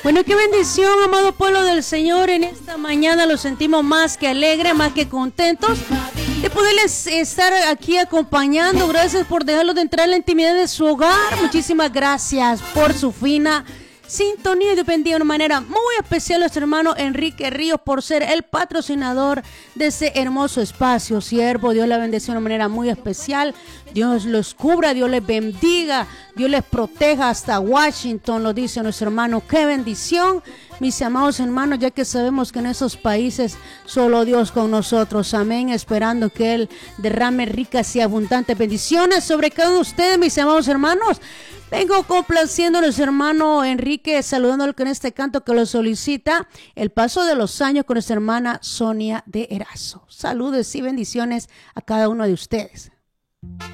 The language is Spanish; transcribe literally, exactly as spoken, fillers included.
Bueno, qué bendición, amado pueblo del Señor. En esta mañana los sentimos más que alegres, más que contentos de poderles estar aquí acompañando. Gracias por dejarlos de entrar en la intimidad de su hogar. Muchísimas gracias por su fina sintonía. Y dependía de una manera muy especial a nuestro hermano Enrique Ríos por ser el patrocinador de ese hermoso espacio. Siervo, Dios le bendiga de una manera muy especial. Dios los cubra, Dios les bendiga, Dios les proteja hasta Washington, lo dice nuestro hermano. Qué bendición, mis amados hermanos, ya que sabemos que en esos países solo Dios con nosotros. Amén, esperando que Él derrame ricas y abundantes bendiciones sobre cada uno de ustedes, mis amados hermanos. Vengo complaciendo a nuestro hermano Enrique, saludándolo con este canto que lo solicita, El paso de los años, con nuestra hermana Sonia de Erazo. Saludos y bendiciones a cada uno de ustedes.